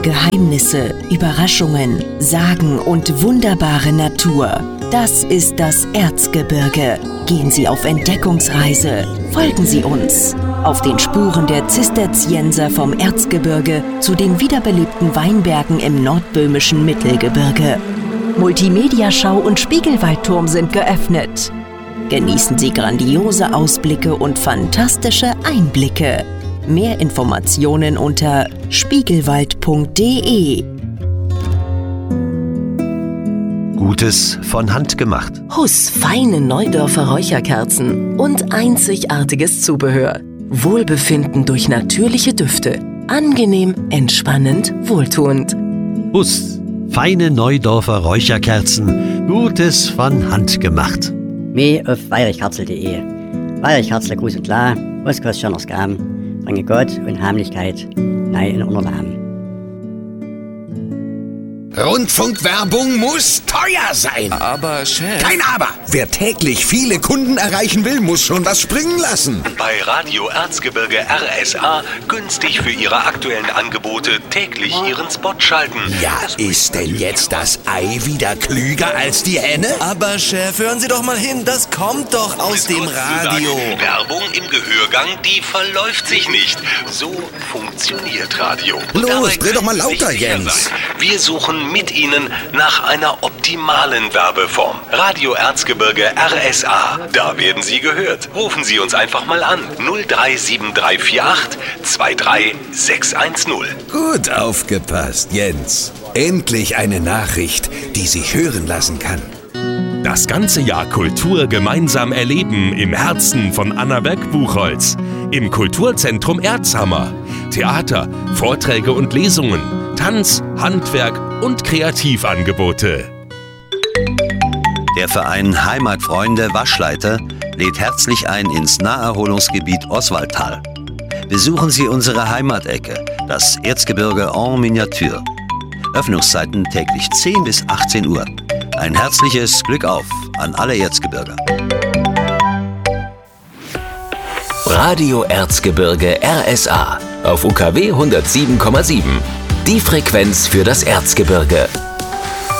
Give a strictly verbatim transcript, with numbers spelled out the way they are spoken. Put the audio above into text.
Geheimnisse, Überraschungen, Sagen und wunderbare Natur. Das ist das Erzgebirge. Gehen Sie auf Entdeckungsreise. Folgen Sie uns. Auf den Spuren der Zisterzienser vom Erzgebirge zu den wiederbelebten Weinbergen im nordböhmischen Mittelgebirge. Multimediaschau und Spiegelwaldturm sind geöffnet. Genießen Sie grandiose Ausblicke und fantastische Einblicke. Mehr Informationen unter spiegelwald punkt de. Gutes von Hand gemacht. Huss feine Neudorfer Räucherkerzen und einzigartiges Zubehör. Wohlbefinden durch natürliche Düfte. Angenehm, entspannend, wohltuend. Huss feine Neudorfer Räucherkerzen. Gutes von Hand gemacht. Mehr auf weirichkerzel punkt de. Weirichkerzler groß und klar, was kostet schon aus Gaben, bringe Gott und Heimlichkeit nei in Unternamen. Rundfunkwerbung muss teuer sein. Aber, Chef... Kein Aber! Wer täglich viele Kunden erreichen will, muss schon was springen lassen. Bei Radio Erzgebirge R S A günstig für Ihre aktuellen Angebote täglich Ihren Spot schalten. Ja, ist denn jetzt das Ei wieder klüger als die Henne? Aber, Chef, hören Sie doch mal hin, das kommt doch aus dem Radio. Werbung im Gehörgang, die verläuft sich nicht. So funktioniert Radio. Los, dreh doch mal lauter, Jens. Wir suchen mit Ihnen nach einer optimalen Werbeform. Radio Erzgebirge R S A. Da werden Sie gehört. Rufen Sie uns einfach mal an. null drei sieben drei vier acht zwei drei sechs eins null. Gut aufgepasst, Jens. Endlich eine Nachricht, die sich hören lassen kann. Das ganze Jahr Kultur gemeinsam erleben im Herzen von Annaberg-Buchholz. Im Kulturzentrum Erzhammer. Theater, Vorträge und Lesungen, Tanz, Handwerk und Kreativangebote. Der Verein Heimatfreunde Waschleiter lädt herzlich ein ins Naherholungsgebiet Oswaldtal. Besuchen Sie unsere Heimatecke, das Erzgebirge en Miniatur. Öffnungszeiten täglich zehn bis achtzehn Uhr. Ein herzliches Glück auf an alle Erzgebirger. Radio Erzgebirge R S A auf U K W hundertsieben Komma sieben. Die Frequenz für das Erzgebirge.